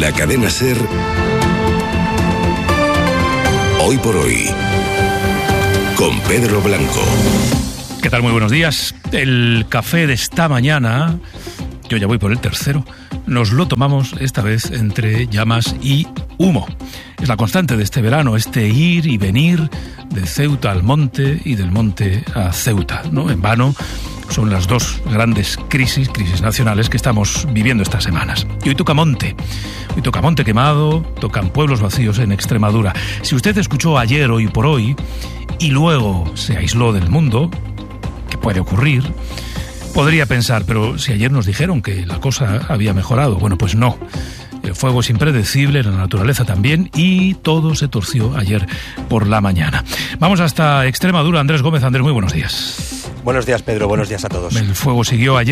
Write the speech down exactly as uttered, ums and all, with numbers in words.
la cadena SER, Hoy por Hoy, con Pedro Blanco. ¿Qué tal? Muy buenos días. El café de esta mañana, yo ya voy por el tercero, nos lo tomamos esta vez entre llamas y humo. Es la constante de este verano, este ir y venir de Ceuta al monte y del monte a Ceuta, ¿no? En vano son las dos grandes crisis, crisis nacionales que estamos viviendo estas semanas. Y hoy toca monte, hoy toca monte quemado, tocan pueblos vacíos en Extremadura. Si usted escuchó ayer Hoy por Hoy y luego se aisló del mundo, que puede ocurrir, podría pensar, pero si ayer nos dijeron que la cosa había mejorado, bueno, pues no. El fuego es impredecible, la naturaleza también, y todo se torció ayer por la mañana. Vamos hasta Extremadura. Andrés Gómez. Andrés, muy buenos días. Buenos días, Pedro. Buenos días a todos. El fuego siguió ayer.